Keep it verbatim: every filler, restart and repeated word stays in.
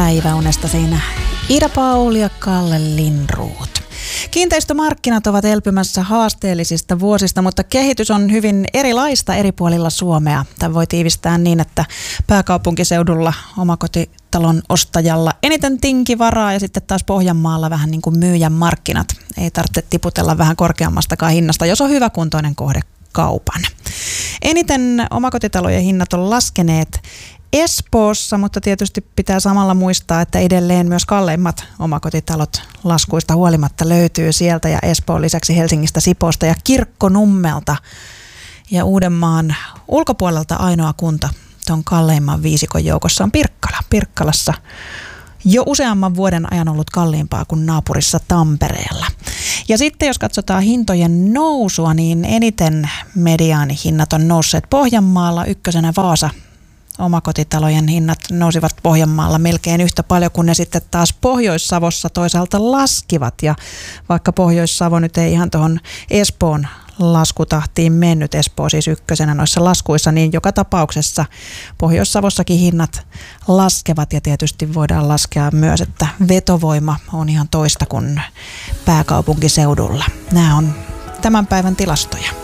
päiväunesta siinä Ida Pauli ja Kalle Lindroth. Kiinteistömarkkinat ovat elpymässä haasteellisista vuosista, mutta kehitys on hyvin erilaista eri puolilla Suomea. Tämä voi tiivistää niin, että pääkaupunkiseudulla omakotitalon ostajalla eniten tinkivaraa ja sitten taas Pohjanmaalla vähän niin kuin myyjän markkinat. Ei tarvitse tiputella vähän korkeammastakaan hinnasta, jos on hyväkuntoinen kohde kaupan. Eniten omakotitalojen hinnat on laskeneet Espoossa, mutta tietysti pitää samalla muistaa, että edelleen myös kalleimmat omakotitalot laskuista huolimatta löytyy sieltä ja Espoon lisäksi Helsingistä, Sipoosta ja Kirkkonummelta. Ja Uudenmaan ulkopuolelta ainoa kunta tuon kalleimman viisikon joukossa on Pirkkala. Pirkkalassa jo useamman vuoden ajan ollut kalliimpaa kuin naapurissa Tampereella. Ja sitten jos katsotaan hintojen nousua, niin eniten mediaanihinnat on nousseet Pohjanmaalla, ykkösenä Vaasa. Omakotitalojen hinnat nousivat Pohjanmaalla melkein yhtä paljon kuin ne sitten taas Pohjois-Savossa toisaalta laskivat. Ja vaikka Pohjois-Savo nyt ei ihan tuohon Espoon laskutahtiin mennyt, Espoo siis ykkösenä noissa laskuissa, niin joka tapauksessa Pohjois-Savossakin hinnat laskevat ja tietysti voidaan laskea myös, että vetovoima on ihan toista kuin pääkaupunkiseudulla. Nämä on tämän päivän tilastoja.